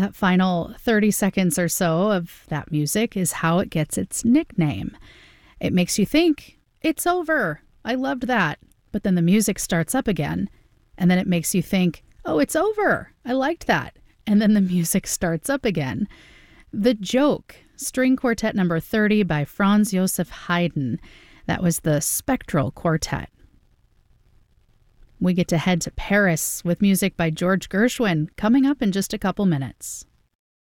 That final 30 seconds or so of that music is how it gets its nickname. It makes you think, it's over. I loved that. But then the music starts up again. And then it makes you think, oh, it's over. I liked that. And then the music starts up again. The Joke, String Quartet number 30 by Franz Joseph Haydn. That was the Spectral Quartet. We get to head to Paris with music by George Gershwin coming up in just a couple minutes.